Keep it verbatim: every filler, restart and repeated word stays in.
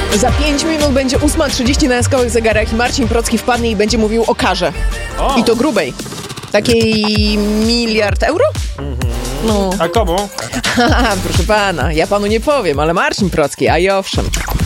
Za pięć minut będzie ósma trzydzieści na jaskowych zegarach i Marcin Procki wpadnie i będzie mówił o karze. O. I to grubej. Takiej miliard euro? No. A komu? Haha, proszę pana, ja panu nie powiem, ale Marcin Procki, a i owszem.